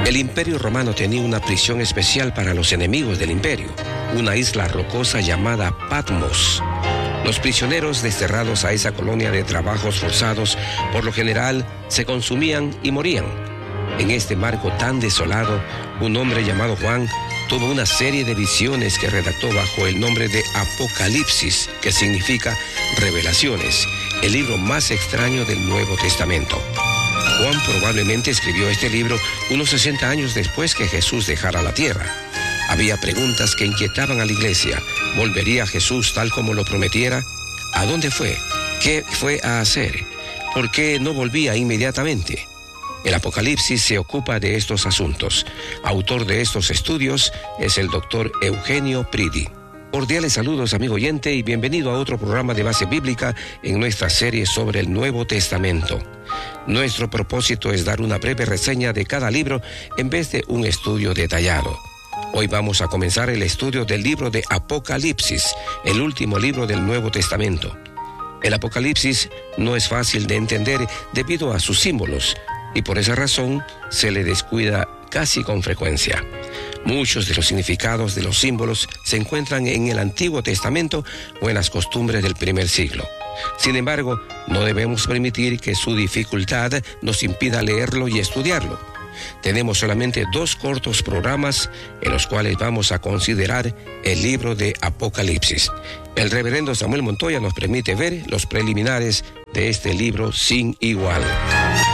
El Imperio Romano tenía una prisión especial para los enemigos del imperio, una isla rocosa llamada Patmos. Los prisioneros desterrados a esa colonia de trabajos forzados, por lo general, se consumían y morían. En este marco tan desolado, un hombre llamado Juan tuvo una serie de visiones que redactó bajo el nombre de Apocalipsis, que significa revelaciones, el libro más extraño del Nuevo Testamento. Juan probablemente escribió este libro unos 60 años después que Jesús dejara la tierra. Había preguntas que inquietaban a la iglesia. ¿Volvería Jesús tal como lo prometiera? ¿A dónde fue? ¿Qué fue a hacer? ¿Por qué no volvía inmediatamente? El Apocalipsis se ocupa de estos asuntos. Autor de estos estudios es el doctor Eugenio Pridi. Cordiales saludos, amigo oyente, y bienvenido a otro programa de base bíblica en nuestra serie sobre el Nuevo Testamento. Nuestro propósito es dar una breve reseña de cada libro en vez de un estudio detallado. Hoy vamos a comenzar el estudio del libro de Apocalipsis, el último libro del Nuevo Testamento. El Apocalipsis no es fácil de entender debido a sus símbolos, y por esa razón se le descuida casi con frecuencia. Muchos de los significados de los símbolos se encuentran en el Antiguo Testamento o en las costumbres del primer siglo. Sin embargo, no debemos permitir que su dificultad nos impida leerlo y estudiarlo. Tenemos solamente 2 cortos programas en los cuales vamos a considerar el libro de Apocalipsis. El reverendo Samuel Montoya nos permite ver los preliminares de este libro sin igual.